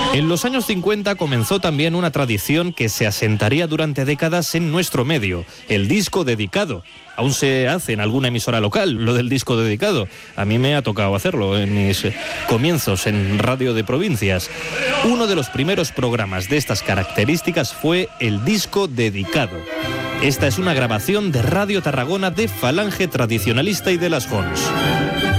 En los años 50 comenzó también una tradición que se asentaría durante décadas en nuestro medio, el disco dedicado. Aún se hace en alguna emisora local lo del disco dedicado. A mí me ha tocado hacerlo en mis comienzos en Radio de Provincias. Uno de los primeros programas de estas características fue el disco dedicado. Esta es una grabación de Radio Tarragona de Falange Tradicionalista y de las Jons.